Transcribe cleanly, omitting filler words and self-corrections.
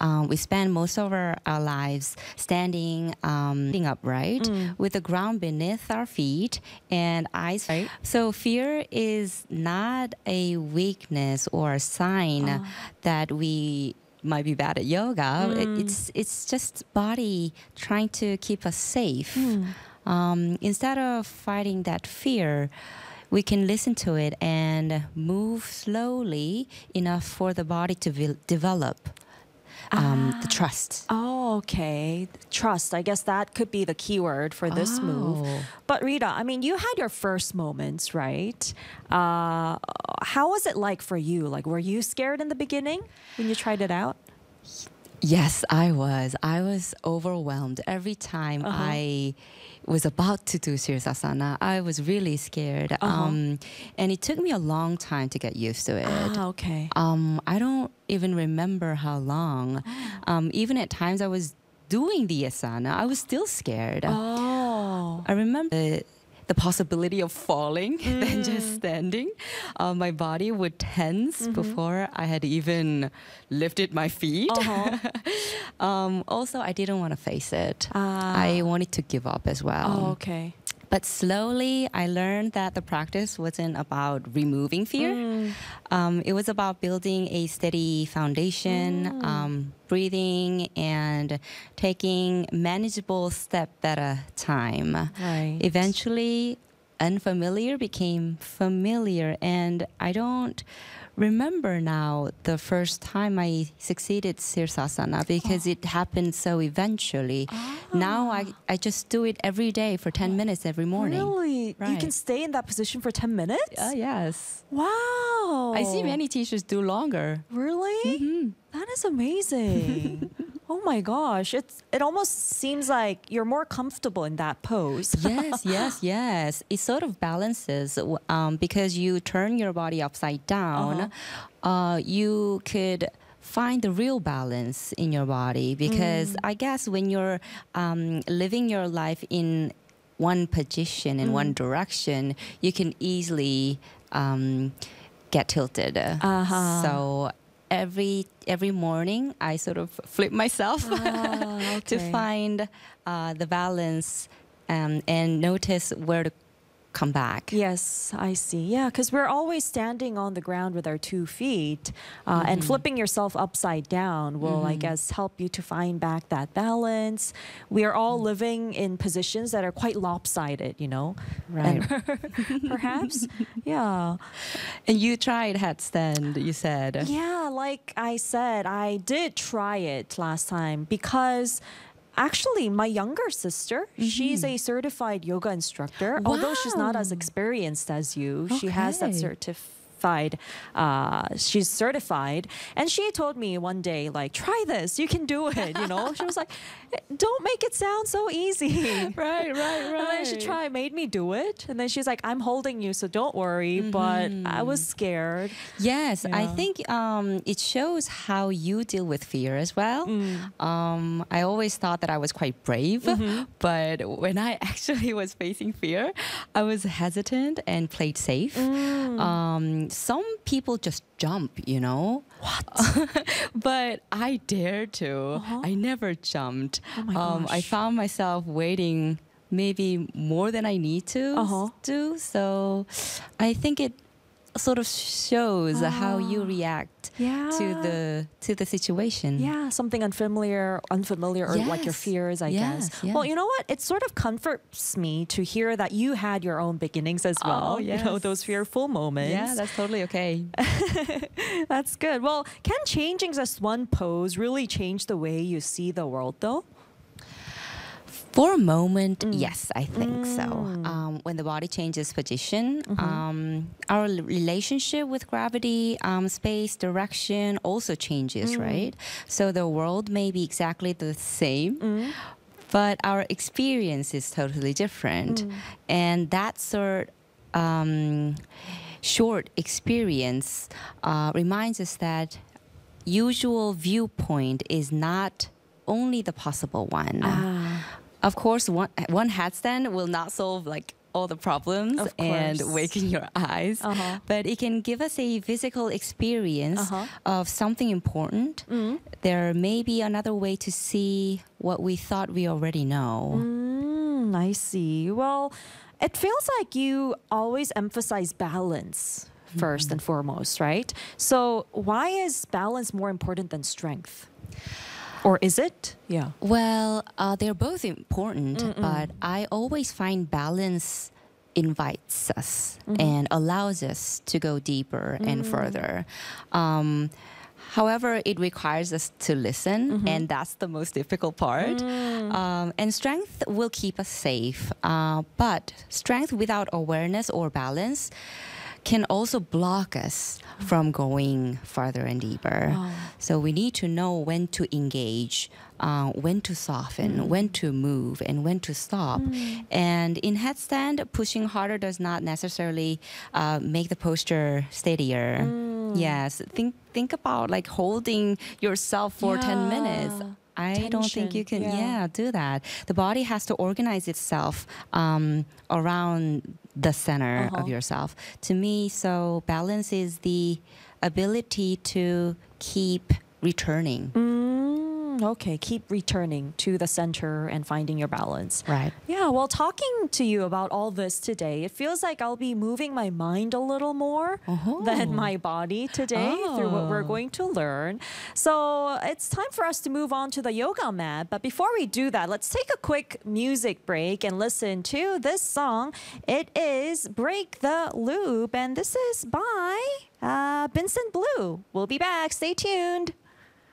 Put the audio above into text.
we spend most of our lives standing upright with the ground beneath our feet and eyes. Right? So fear is not a weakness or a sign that we might be bad at yoga. It's just body trying to keep us safe. Instead of fighting that fear, we can listen to it and move slowly enough for the body to develop the trust. Oh, okay. Trust. I guess that could be the key word for this move. But Rita, I mean, you had your first moments, right? How was it like for you? Like, were you scared in the beginning when you tried it out? Yes, I was. I was overwhelmed every time I was about to do Sirsasana. I was really scared. And it took me a long time to get used to it. Okay. I don't even remember how long. Even at times I was doing the asana, I was still scared. I remember the possibility of falling than just standing. My body would tense before I had even lifted my feet. Also, I didn't want to face it. I wanted to give up as well. Okay. But slowly, I learned that the practice wasn't about removing fear. It was about building a steady foundation, breathing, and taking manageable step at a time. Right. Eventually, unfamiliar became familiar, and I don't remember now the first time I succeeded Sirsasana because it happened so eventually. Now I just do it every day for 10 minutes every morning. Really? Right. You can stay in that position for 10 minutes? Yes. Wow. I see many teachers do longer. Really? That is amazing. Oh my gosh. It almost seems like you're more comfortable in that pose. Yes. It sort of balances because you turn your body upside down. You could find the real balance in your body because I guess when you're living your life in one position in one direction, you can easily get tilted. So every morning I sort of flip myself to find the balance and notice where to come back. Yes, I see. Yeah, because we're always standing on the ground with our 2 feet and flipping yourself upside down will, I guess, help you to find back that balance. We are all living in positions that are quite lopsided, you know? Right. And perhaps, yeah. And you tried headstand, you said. Yeah, like I said, I did try it last time because actually, my younger sister, she's a certified yoga instructor. Although she's not as experienced as you, she has that she's certified. And she told me one day, like, try this, you can do it, you know? She was like, don't make it sound so easy. Right. And then she made me do it. And then she's like, I'm holding you, so don't worry. But I was scared. Yes, Yeah. I think it shows how you deal with fear as well. I always thought that I was quite brave, but when I actually was facing fear, I was hesitant and played safe. Some people just jump, you know. What? But I dared to. I never jumped. Oh my gosh. I found myself waiting maybe more than I need to do. So I think it sort of shows how you react to the situation. Yeah, something unfamiliar or like your fears, I guess. Yes. Well, you know what? It sort of comforts me to hear that you had your own beginnings as well. You know, those fearful moments. Yeah, that's totally okay. That's good. Well, can changing just one pose really change the way you see the world, though? For a moment, yes, I think so. When the body changes position, our relationship with gravity, space, direction also changes, right? So the world may be exactly the same, but our experience is totally different. And that short experience reminds us that usual viewpoint is not only the possible one. Of course, one headstand will not solve like all the problems Of and course. waking your eyes, but it can give us a physical experience of something important. There may be another way to see what we thought we already know. I see. Well, it feels like you always emphasize balance first and foremost, right? So why is balance more important than strength? Or is it? Yeah. Well, they're both important, but I always find balance invites us and allows us to go deeper and further. However, it requires us to listen, and that's the most difficult part. And strength will keep us safe, but strength without awareness or balance can also block us from going further and deeper. So we need to know when to engage, when to soften, when to move, and when to stop. And in headstand, pushing harder does not necessarily make the posture steadier. Yes, think about like holding yourself for 10 minutes. I don't think you can, do that. The body has to organize itself around the center of yourself. To me, so balance is the ability to keep returning. Okay, keep returning to the center and finding your balance. Right. Yeah, well, talking to you about all this today, it feels like I'll be moving my mind a little more than my body today through what we're going to learn. So it's time for us to move on to the yoga mat. But before we do that, let's take a quick music break and listen to this song. It is Break the Loop, and this is by Vincent Blue. We'll be back. Stay tuned.